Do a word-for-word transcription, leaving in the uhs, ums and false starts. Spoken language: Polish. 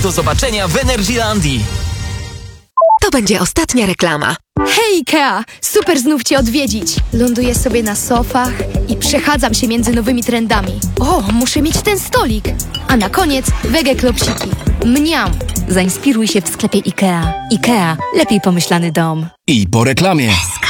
Do zobaczenia w Energylandii. To będzie ostatnia reklama. Hej, Ikea! Super znów Cię odwiedzić. Ląduję sobie na sofach i przechadzam się między nowymi trendami. O, muszę mieć ten stolik. A na koniec wege klopsiki. Mniam! Zainspiruj się w sklepie Ikea. Ikea. Lepiej pomyślany dom. I po reklamie.